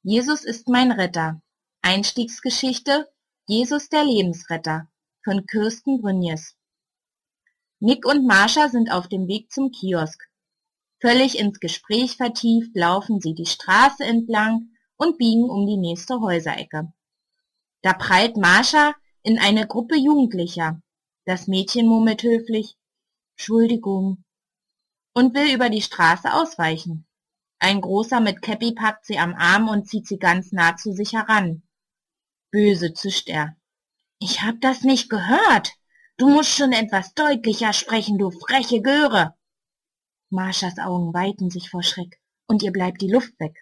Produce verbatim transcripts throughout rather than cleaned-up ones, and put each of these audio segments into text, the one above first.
Jesus ist mein Retter. Einstiegsgeschichte Jesus der Lebensretter von Kirsten Brünjes. Nick und Marsha sind auf dem Weg zum Kiosk. Völlig ins Gespräch vertieft laufen sie die Straße entlang und biegen um die nächste Häuserecke. Da prallt Marsha in eine Gruppe Jugendlicher. Das Mädchen murmelt höflich »Entschuldigung« und will über die Straße ausweichen. Ein Großer mit Käppi packt sie am Arm und zieht sie ganz nah zu sich heran. Böse zischt er. »Ich hab das nicht gehört. Du musst schon etwas deutlicher sprechen, du freche Göre!« Marshas Augen weiten sich vor Schreck und ihr bleibt die Luft weg.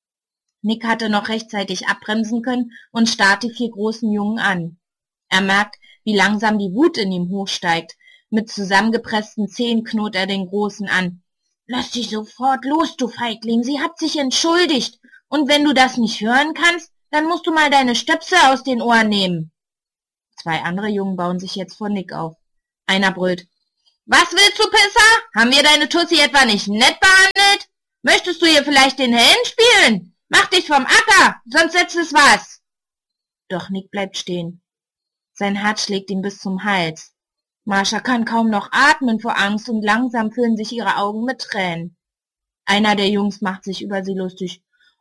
Nick hatte noch rechtzeitig abbremsen können und starrt die vier großen Jungen an. Er merkt, wie langsam die Wut in ihm hochsteigt. Mit zusammengepressten Zähnen knurrt er den Großen an. »Lass dich sofort los, du Feigling, sie hat sich entschuldigt. Und wenn du das nicht hören kannst, dann musst du mal deine Stöpsel aus den Ohren nehmen.« Zwei andere Jungen bauen sich jetzt vor Nick auf. Einer brüllt. »Was willst du, Pisser? Haben wir deine Tussi etwa nicht nett behandelt? Möchtest du ihr vielleicht den Helden spielen? Mach dich vom Acker, sonst setzt es was!« Doch Nick bleibt stehen. Sein Herz schlägt ihm bis zum Hals. Marsha kann kaum noch atmen vor Angst und langsam füllen sich ihre Augen mit Tränen. Einer der Jungs macht sich über sie lustig.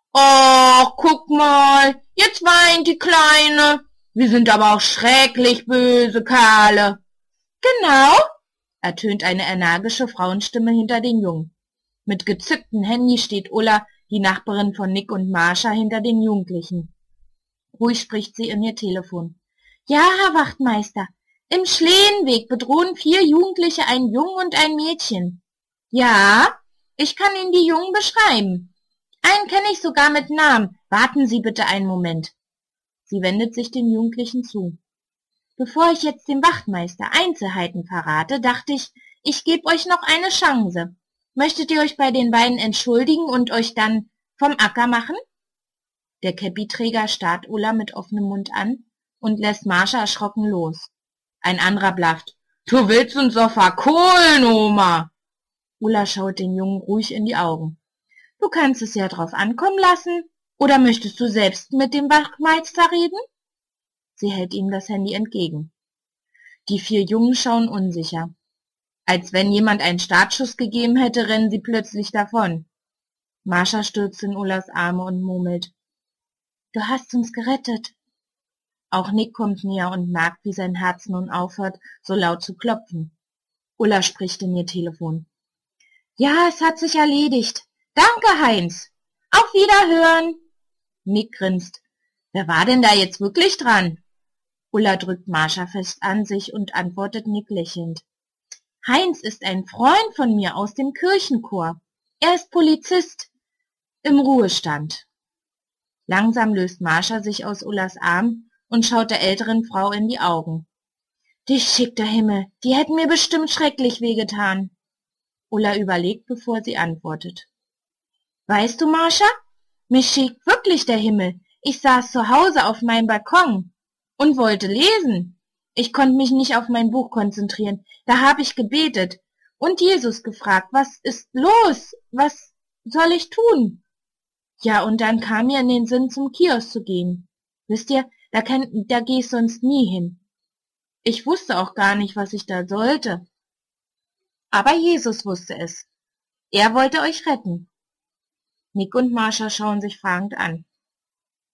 »Och, guck mal, jetzt weint die Kleine. Wir sind aber auch schrecklich böse Kerle.« »Genau«, ertönt eine energische Frauenstimme hinter den Jungen. Mit gezückten Händen steht Ulla, die Nachbarin von Nick und Marsha, hinter den Jugendlichen. Ruhig spricht sie in ihr Telefon. »Ja, Herr Wachtmeister, im Schlehenweg bedrohen vier Jugendliche einen Jungen und ein Mädchen.« »Ja, ich kann Ihnen die Jungen beschreiben. Einen kenne ich sogar mit Namen. Warten Sie bitte einen Moment.« Sie wendet sich den Jugendlichen zu. »Bevor ich jetzt dem Wachtmeister Einzelheiten verrate, dachte ich, ich gebe euch noch eine Chance. Möchtet ihr euch bei den beiden entschuldigen und euch dann vom Acker machen?« Der Käppiträger starrt Ulla mit offenem Mund an und lässt Marsha erschrocken los. Ein anderer blafft. »Du willst uns doch verkohlen, Oma!« Ulla schaut den Jungen ruhig in die Augen. »Du kannst es ja drauf ankommen lassen. Oder möchtest du selbst mit dem Wachtmeister reden?« Sie hält ihm das Handy entgegen. Die vier Jungen schauen unsicher. Als wenn jemand einen Startschuss gegeben hätte, rennen sie plötzlich davon. Marsha stürzt in Ullas Arme und murmelt. »Du hast uns gerettet.« Auch Nick kommt näher und merkt, wie sein Herz nun aufhört, so laut zu klopfen. Ulla spricht in ihr Telefon. »Ja, es hat sich erledigt. Danke, Heinz. Auf Wiederhören.« Nick grinst. »Wer war denn da jetzt wirklich dran?« Ulla drückt Marsha fest an sich und antwortet Nick lächelnd. »Heinz ist ein Freund von mir aus dem Kirchenchor. Er ist Polizist im Ruhestand.« Langsam löst Marsha sich aus Ullas Arm und schaut der älteren Frau in die Augen. »Du schickter Himmel, die hätten mir bestimmt schrecklich wehgetan.« Ulla überlegt, bevor sie antwortet. »Weißt du, Marsha, mich schickt wirklich der Himmel. Ich saß zu Hause auf meinem Balkon und wollte lesen. Ich konnte mich nicht auf mein Buch konzentrieren. Da habe ich gebetet und Jesus gefragt, was ist los? Was soll ich tun? Ja, und dann kam mir in den Sinn, zum Kiosk zu gehen. Wisst ihr, da, kann, da gehe ich sonst nie hin. Ich wusste auch gar nicht, was ich da sollte. Aber Jesus wusste es. Er wollte euch retten.« Nick und Marsha schauen sich fragend an.